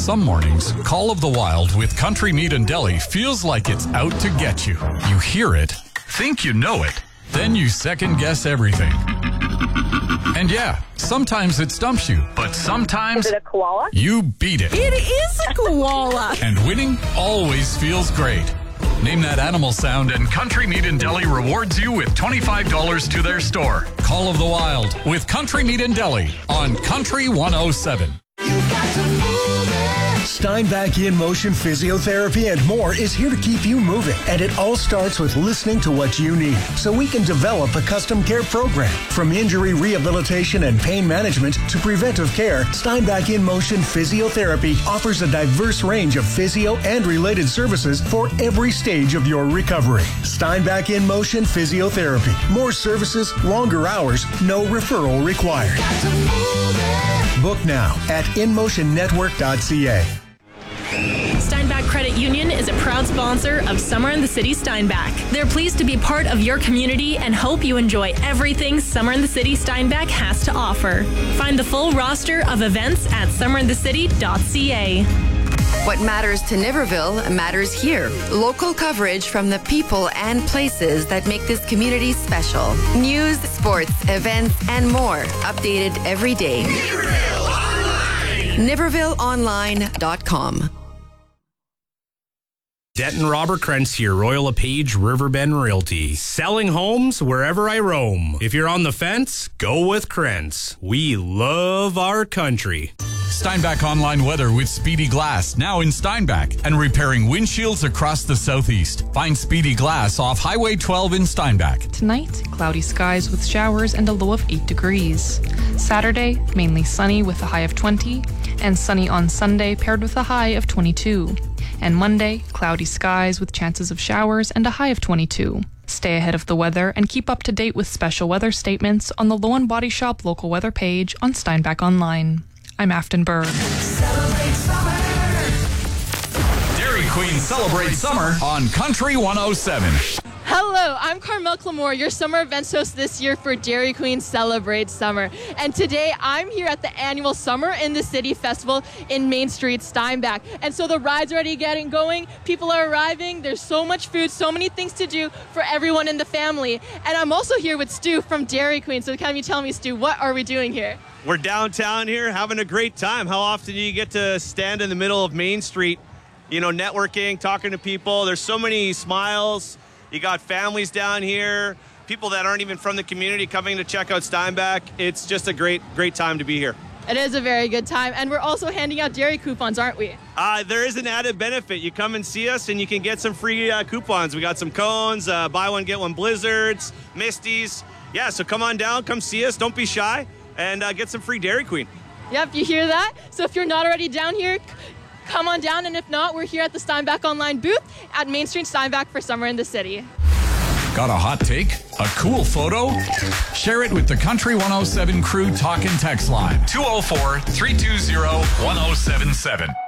Some mornings, Call of the Wild with Country Meat and Deli feels like it's out to get you. You hear it, think you know it, then you second guess everything. And yeah, sometimes it stumps you, but sometimes... Is it a koala? You beat it. It is a koala. And winning always feels great. Name that animal sound and Country Meat and Deli rewards you with $25 to their store. Call of the Wild with Country Meat and Deli on Country 107. Steinbach In Motion Physiotherapy and more is here to keep you moving. And it all starts with listening to what you need so we can develop a custom care program. From injury rehabilitation and pain management to preventive care, Steinbach In Motion Physiotherapy offers a diverse range of physio and related services for every stage of your recovery. Steinbach In Motion Physiotherapy. More services, longer hours, no referral required. Book now at InMotionNetwork.ca. Steinbach Credit Union is a proud sponsor of Summer in the City Steinbach. They're pleased to be part of your community and hope you enjoy everything Summer in the City Steinbach has to offer. Find the full roster of events at summerinthecity.ca. What matters to Niverville matters here. Local coverage from the people and places that make this community special. News, sports, events, and more. Updated every day. NivervilleOnline.com. Denton Robert Krentz here, Royal LePage Riverbend Realty. Selling homes wherever I roam. If you're on the fence, go with Krentz. We love our country. Steinbach Online Weather with Speedy Glass, now in Steinbach, and repairing windshields across the southeast. Find Speedy Glass off Highway 12 in Steinbach. Tonight, cloudy skies with showers and a low of 8 degrees. Saturday, mainly sunny with a high of 20, and sunny on Sunday paired with a high of 22. And Monday, cloudy skies with chances of showers and a high of 22. Stay ahead of the weather and keep up to date with special weather statements on the Lowen Body Shop local weather page on Steinbach Online. I'm Afton Burr. Dairy Queen celebrates summer on Country 107. Hello, I'm Carmel Clamore, your summer events host this year for Dairy Queen Celebrate Summer. And today I'm here at the annual Summer in the City Festival in Main Street, Steinbach. And so the ride's already getting going, people are arriving, there's so much food, so many things to do for everyone in the family. And I'm also here with Stu from Dairy Queen. So can you tell me, Stu, what are we doing here? We're downtown here having a great time. How often do you get to stand in the middle of Main Street, you know, networking, talking to people? There's so many smiles. You got families down here, people that aren't even from the community coming to check out Steinbach. It's just a great time to be here. It is a very good time. And we're also handing out dairy coupons, aren't we? There is an added benefit. You come and see us and you can get some free coupons. We got some cones, buy one, get one blizzards, Misties. Yeah, so come on down, come see us. Don't be shy and get some free Dairy Queen. Yep, you hear that? So if you're not already down here, come on down, and if not, we're here at the Steinbach Online booth at Main Street Steinbach for Summer in the City. Got a hot take? A cool photo? Share it with the Country 107 crew talk and text line. 204-320-1077.